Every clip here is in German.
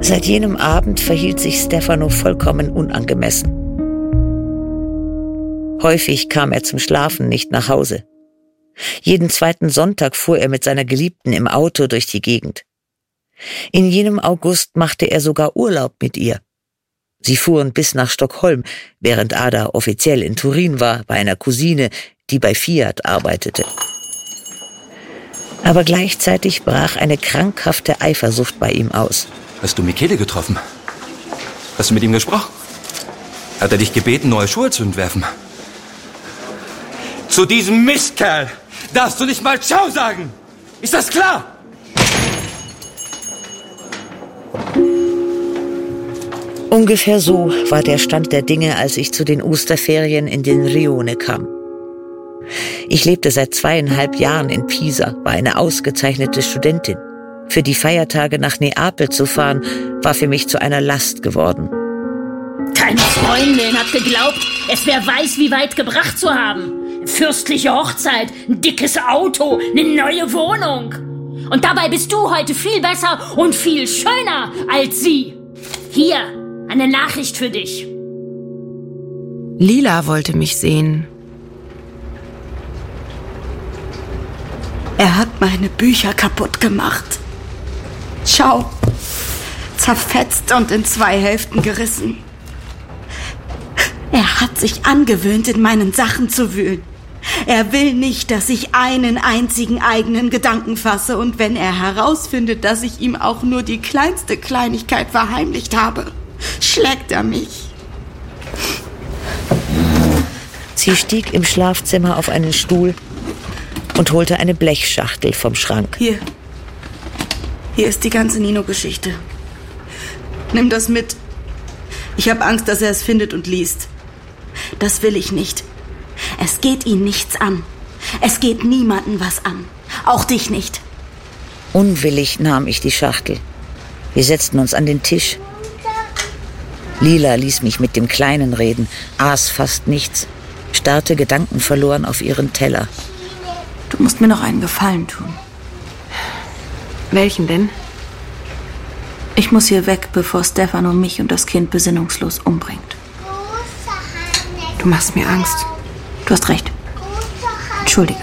Seit jenem Abend verhielt sich Stefano vollkommen unangemessen. Häufig kam er zum Schlafen nicht nach Hause. Jeden zweiten Sonntag fuhr er mit seiner Geliebten im Auto durch die Gegend. In jenem August machte er sogar Urlaub mit ihr. Sie fuhren bis nach Stockholm, während Ada offiziell in Turin war, bei einer Cousine, die bei Fiat arbeitete. Aber gleichzeitig brach eine krankhafte Eifersucht bei ihm aus. Hast du Michele getroffen? Hast du mit ihm gesprochen? Hat er dich gebeten, neue Schuhe zu entwerfen? Zu diesem Mistkerl darfst du nicht mal Ciao sagen! Ist das klar? Ungefähr so war der Stand der Dinge, als ich zu den Osterferien in den Rione kam. Ich lebte seit 2,5 Jahren in Pisa, war eine ausgezeichnete Studentin. Für die Feiertage nach Neapel zu fahren, war für mich zu einer Last geworden. Deine Freundin hat geglaubt, es wäre weiß wie weit gebracht zu haben. Fürstliche Hochzeit, ein dickes Auto, eine neue Wohnung. Und dabei bist du heute viel besser und viel schöner als sie. Hier, eine Nachricht für dich. Lila wollte mich sehen. Er hat meine Bücher kaputt gemacht. Schau, zerfetzt und in 2 Hälften gerissen. Er hat sich angewöhnt, in meinen Sachen zu wühlen. Er will nicht, dass ich einen einzigen eigenen Gedanken fasse. Und wenn er herausfindet, dass ich ihm auch nur die kleinste Kleinigkeit verheimlicht habe, schlägt er mich. Sie stieg im Schlafzimmer auf einen Stuhl und holte eine Blechschachtel vom Schrank. Hier ist die ganze Nino-Geschichte. Nimm das mit. Ich habe Angst, dass er es findet und liest. Das will ich nicht. Es geht ihn nichts an. Es geht niemanden was an. Auch dich nicht. Unwillig nahm ich die Schachtel. Wir setzten uns an den Tisch. Lila ließ mich mit dem Kleinen reden, aß fast nichts, starrte gedankenverloren auf ihren Teller. Du musst mir noch einen Gefallen tun. Welchen denn? Ich muss hier weg, bevor Stefano mich und das Kind besinnungslos umbringt. Du machst mir Angst. Du hast recht. Entschuldige.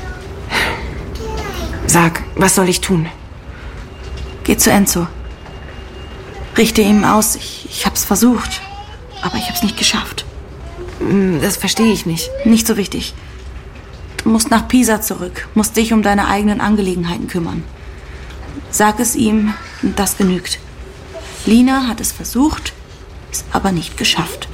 Sag, was soll ich tun? Geh zu Enzo. Richte ihm aus. Ich hab's versucht, aber ich hab's nicht geschafft. Das verstehe ich nicht. Nicht so wichtig. Du musst nach Pisa zurück, musst dich um deine eigenen Angelegenheiten kümmern. Sag es ihm, das genügt. Lina hat es versucht, es aber nicht geschafft.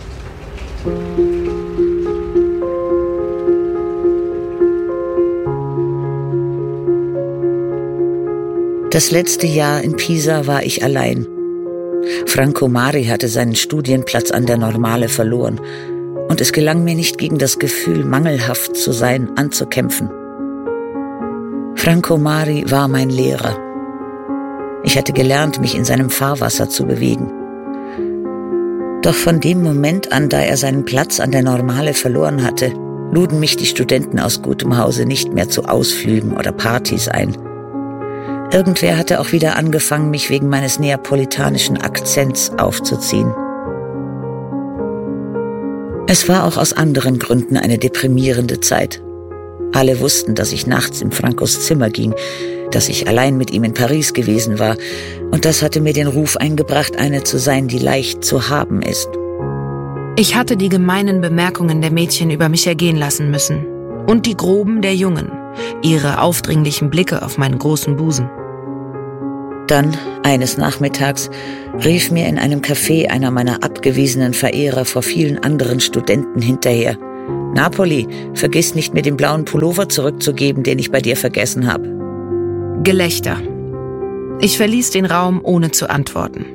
Das letzte Jahr in Pisa war ich allein. Franco Mari hatte seinen Studienplatz an der Normale verloren und es gelang mir nicht, gegen das Gefühl, mangelhaft zu sein, anzukämpfen. Franco Mari war mein Lehrer. Ich hatte gelernt, mich in seinem Fahrwasser zu bewegen. Doch von dem Moment an, da er seinen Platz an der Normale verloren hatte, luden mich die Studenten aus gutem Hause nicht mehr zu Ausflügen oder Partys ein. Irgendwer hatte auch wieder angefangen, mich wegen meines neapolitanischen Akzents aufzuziehen. Es war auch aus anderen Gründen eine deprimierende Zeit. Alle wussten, dass ich nachts in Francos Zimmer ging, dass ich allein mit ihm in Paris gewesen war, und das hatte mir den Ruf eingebracht, eine zu sein, die leicht zu haben ist. Ich hatte die gemeinen Bemerkungen der Mädchen über mich ergehen lassen müssen und die groben der Jungen, ihre aufdringlichen Blicke auf meinen großen Busen. Dann, eines Nachmittags, rief mir in einem Café einer meiner abgewiesenen Verehrer vor vielen anderen Studenten hinterher: Napoli, vergiss nicht, mir den blauen Pullover zurückzugeben, den ich bei dir vergessen habe. Gelächter. Ich verließ den Raum, ohne zu antworten.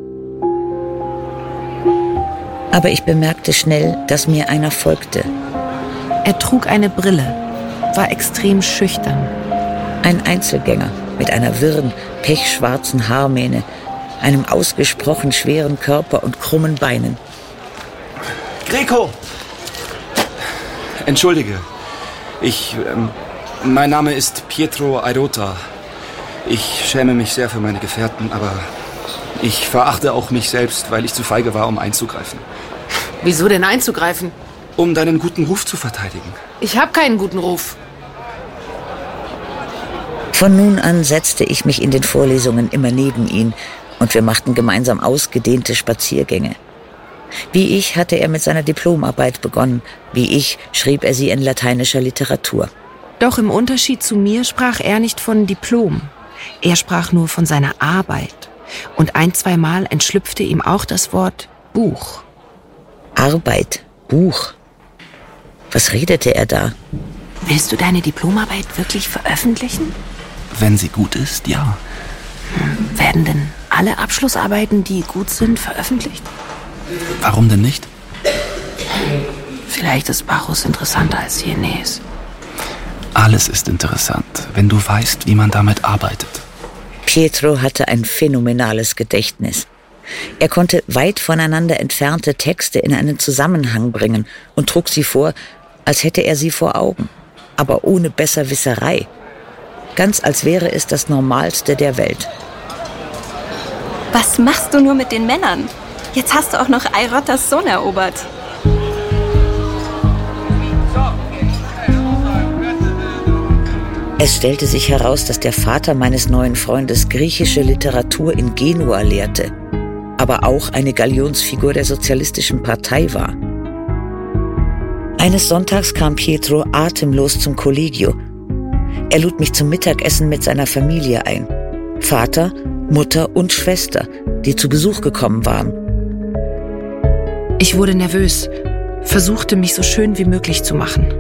Aber ich bemerkte schnell, dass mir einer folgte. Er trug eine Brille, war extrem schüchtern. Ein Einzelgänger mit einer wirren, pechschwarzen Haarmähne, einem ausgesprochen schweren Körper und krummen Beinen. Greco! Entschuldige. Mein Name ist Pietro Airota. Ich schäme mich sehr für meine Gefährten, aber Ich verachte auch mich selbst, weil ich zu feige war, um einzugreifen. Wieso denn einzugreifen? Um deinen guten Ruf zu verteidigen. Ich habe keinen guten Ruf. Von nun an setzte ich mich in den Vorlesungen immer neben ihn und wir machten gemeinsam ausgedehnte Spaziergänge. Wie ich hatte er mit seiner Diplomarbeit begonnen, wie ich schrieb er sie in lateinischer Literatur. Doch im Unterschied zu mir sprach er nicht von Diplom. Er sprach nur von seiner Arbeit. Und 1-2 Mal entschlüpfte ihm auch das Wort Buch. Arbeit, Buch. Was redete er da? Willst du deine Diplomarbeit wirklich veröffentlichen? Wenn sie gut ist, ja. Werden denn alle Abschlussarbeiten, die gut sind, veröffentlicht? Warum denn nicht? Vielleicht ist Bacchus interessanter als die Aeneis. Alles ist interessant, wenn du weißt, wie man damit arbeitet. Pietro hatte ein phänomenales Gedächtnis. Er konnte weit voneinander entfernte Texte in einen Zusammenhang bringen und trug sie vor, als hätte er sie vor Augen, aber ohne Besserwisserei. Ganz als wäre es das Normalste der Welt. Was machst du nur mit den Männern? Jetzt hast du auch noch Eirotas Sohn erobert. Es stellte sich heraus, dass der Vater meines neuen Freundes griechische Literatur in Genua lehrte, aber auch eine Galionsfigur der Sozialistischen Partei war. Eines Sonntags kam Pietro atemlos zum Kollegio. Er lud mich zum Mittagessen mit seiner Familie ein. Vater, Mutter und Schwester, die zu Besuch gekommen waren. Ich wurde nervös, versuchte mich so schön wie möglich zu machen.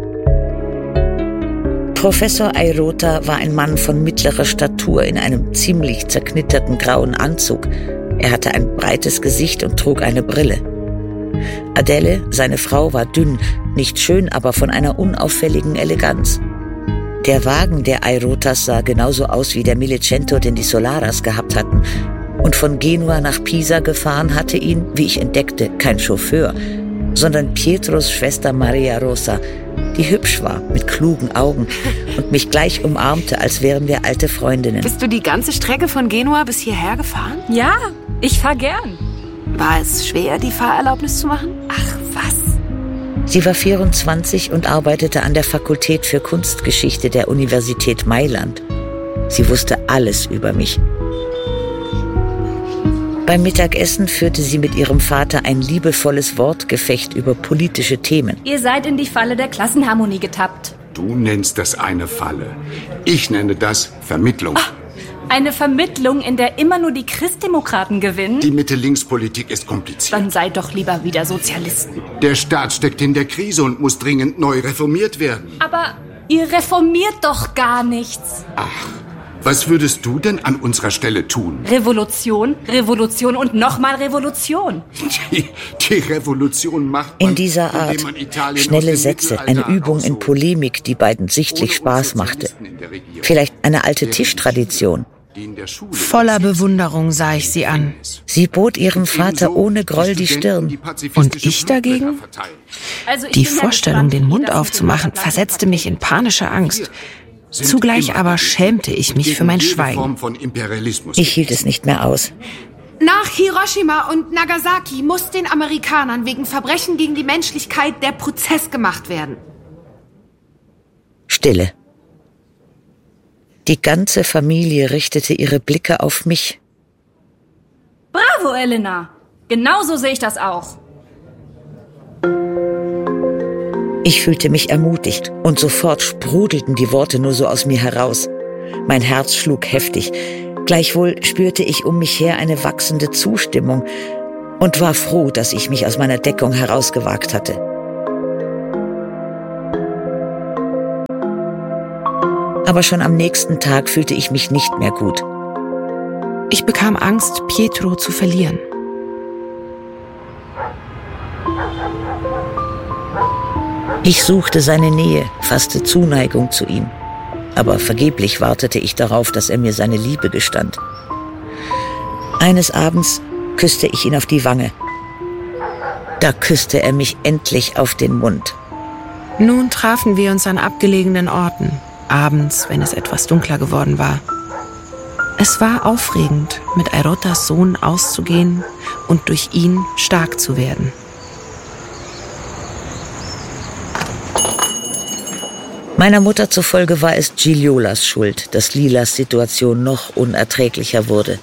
Professor Airota war ein Mann von mittlerer Statur in einem ziemlich zerknitterten grauen Anzug. Er hatte ein breites Gesicht und trug eine Brille. Adele, seine Frau, war dünn, nicht schön, aber von einer unauffälligen Eleganz. Der Wagen der Airotas sah genauso aus wie der Millicento, den die Solaras gehabt hatten. Und von Genua nach Pisa gefahren hatte ihn, wie ich entdeckte, kein Chauffeur, sondern Pietros Schwester Maria Rosa, die hübsch war, mit klugen Augen und mich gleich umarmte, als wären wir alte Freundinnen. Bist du die ganze Strecke von Genua bis hierher gefahren? Ja, ich fahr gern. War es schwer, die Fahrerlaubnis zu machen? Ach, was? Sie war 24 und arbeitete an der Fakultät für Kunstgeschichte der Universität Mailand. Sie wusste alles über mich. Beim Mittagessen führte sie mit ihrem Vater ein liebevolles Wortgefecht über politische Themen. Ihr seid in die Falle der Klassenharmonie getappt. Du nennst das eine Falle. Ich nenne das Vermittlung. Eine Vermittlung, in der immer nur die Christdemokraten gewinnen? Die Mitte-Links-Politik ist kompliziert. Dann seid doch lieber wieder Sozialisten. Der Staat steckt in der Krise und muss dringend neu reformiert werden. Aber ihr reformiert doch gar nichts. Ach, was würdest du denn an unserer Stelle tun? Revolution, Revolution und nochmal Revolution. Die Revolution macht man, in dieser Art schnelle Sätze, eine Übung in Polemik, die beiden sichtlich Spaß machte. Vielleicht eine alte Tischtradition. Voller Bewunderung sah ich sie an. Sie bot ihrem Vater ohne Groll die Stirn. Und ich dagegen? Die Vorstellung, den Mund aufzumachen, versetzte mich in panische Angst. Zugleich aber schämte ich mich für mein Schweigen. Ich hielt es nicht mehr aus. Nach Hiroshima und Nagasaki muss den Amerikanern wegen Verbrechen gegen die Menschlichkeit der Prozess gemacht werden. Stille. Die ganze Familie richtete ihre Blicke auf mich. Bravo, Elena. Genauso sehe ich das auch. Ich fühlte mich ermutigt und sofort sprudelten die Worte nur so aus mir heraus. Mein Herz schlug heftig. Gleichwohl spürte ich um mich her eine wachsende Zustimmung und war froh, dass ich mich aus meiner Deckung herausgewagt hatte. Aber schon am nächsten Tag fühlte ich mich nicht mehr gut. Ich bekam Angst, Pietro zu verlieren. Ich suchte seine Nähe, fasste Zuneigung zu ihm. Aber vergeblich wartete ich darauf, dass er mir seine Liebe gestand. Eines Abends küsste ich ihn auf die Wange. Da küsste er mich endlich auf den Mund. Nun trafen wir uns an abgelegenen Orten, abends, wenn es etwas dunkler geworden war. Es war aufregend, mit Airotas Sohn auszugehen und durch ihn stark zu werden. Meiner Mutter zufolge war es Giliolas Schuld, dass Lilas Situation noch unerträglicher wurde.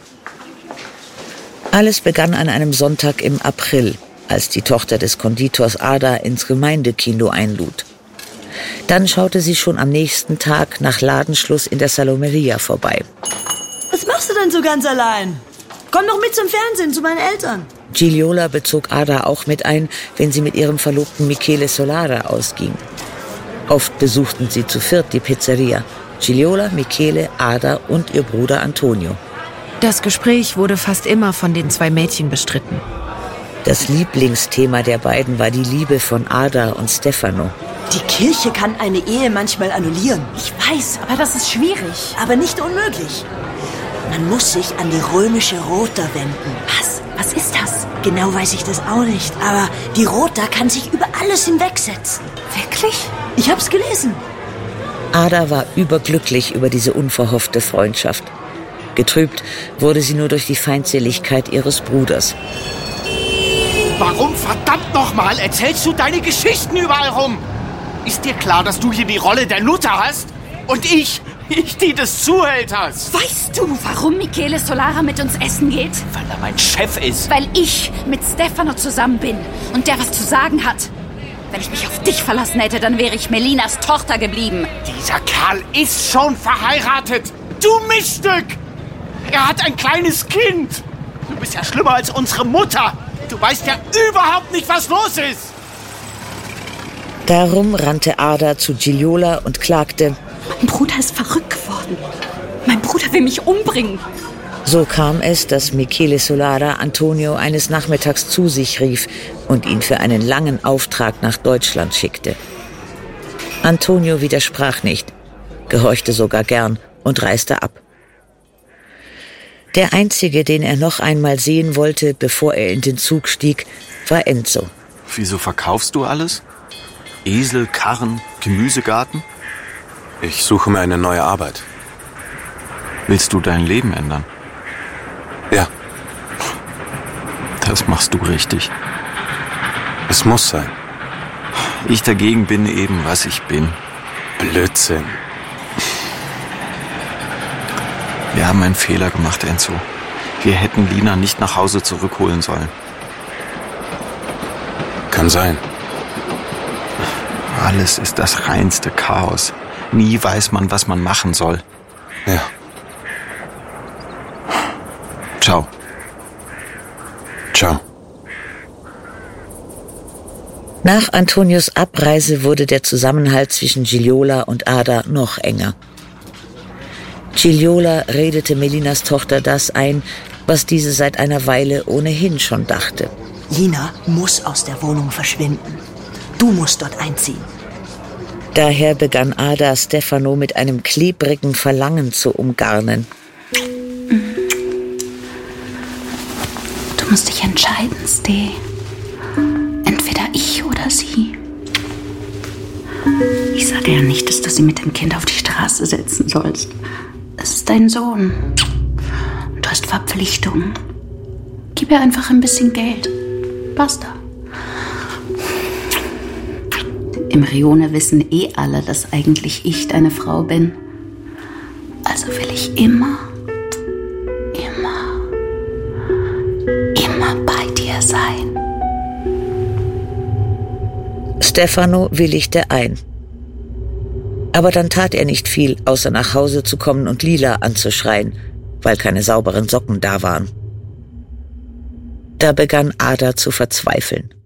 Alles begann an einem Sonntag im April, als die Tochter des Konditors Ada ins Gemeindekino einlud. Dann schaute sie schon am nächsten Tag nach Ladenschluss in der Salomeria vorbei. Was machst du denn so ganz allein? Komm doch mit zum Fernsehen, zu meinen Eltern. Giliola bezog Ada auch mit ein, wenn sie mit ihrem Verlobten Michele Solara ausging. Oft besuchten sie zu viert die Pizzeria. Giliola, Michele, Ada und ihr Bruder Antonio. Das Gespräch wurde fast immer von den 2 Mädchen bestritten. Das Lieblingsthema der beiden war die Liebe von Ada und Stefano. Die Kirche kann eine Ehe manchmal annullieren. Ich weiß, aber das ist schwierig. Aber nicht unmöglich. Man muss sich an die römische Rota wenden. Was? Was ist das? Genau weiß ich das auch nicht. Aber die Rota kann sich über alles hinwegsetzen. Wirklich? Ich hab's gelesen. Ada war überglücklich über diese unverhoffte Freundschaft. Getrübt wurde sie nur durch die Feindseligkeit ihres Bruders. Warum verdammt nochmal erzählst du deine Geschichten überall rum? Ist dir klar, dass du hier die Rolle der Nutte hast? Und ich die des Zuhälters? Weißt du, warum Michele Solara mit uns essen geht? Weil er mein Chef ist. Weil ich mit Stefano zusammen bin und der was zu sagen hat. Wenn ich mich auf dich verlassen hätte, dann wäre ich Melinas Tochter geblieben. Dieser Kerl ist schon verheiratet. Du Miststück! Er hat ein kleines Kind. Du bist ja schlimmer als unsere Mutter. Du weißt ja überhaupt nicht, was los ist. Darum rannte Ada zu Giliola und klagte: Mein Bruder ist verrückt geworden. Mein Bruder will mich umbringen. So kam es, dass Michele Solara Antonio eines Nachmittags zu sich rief und ihn für einen langen Auftrag nach Deutschland schickte. Antonio widersprach nicht, gehorchte sogar gern und reiste ab. Der Einzige, den er noch einmal sehen wollte, bevor er in den Zug stieg, war Enzo. Wieso verkaufst du alles? Esel, Karren, Gemüsegarten? Ich suche mir eine neue Arbeit. Willst du dein Leben ändern? Ja. Das machst du richtig. Es muss sein. Ich dagegen bin eben, was ich bin. Blödsinn. Wir haben einen Fehler gemacht, Enzo. Wir hätten Lina nicht nach Hause zurückholen sollen. Kann sein. Alles ist das reinste Chaos. Nie weiß man, was man machen soll. Ja. Ciao. Ciao. Nach Antonios Abreise wurde der Zusammenhalt zwischen Giliola und Ada noch enger. Giliola redete Melinas Tochter das ein, was diese seit einer Weile ohnehin schon dachte. Lina muss aus der Wohnung verschwinden. Du musst dort einziehen. Daher begann Ada Stefano mit einem klebrigen Verlangen zu umgarnen. Du musst dich entscheiden, Ste. Entweder ich oder sie. Ich sage ja nicht, dass du sie mit dem Kind auf die Straße setzen sollst. Es ist dein Sohn. Du hast Verpflichtungen. Gib ihr einfach ein bisschen Geld. Basta. Im Rione wissen alle, dass eigentlich ich deine Frau bin. Also will ich immer bei dir sein. Stefano willigte ein. Aber dann tat er nicht viel, außer nach Hause zu kommen und Lila anzuschreien, weil keine sauberen Socken da waren. Da begann Ada zu verzweifeln.